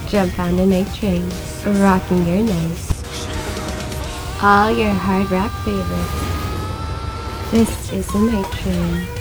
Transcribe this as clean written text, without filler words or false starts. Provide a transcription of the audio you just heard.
Jump on the night train, rocking your night. All your hard rock favorites. This is the night train.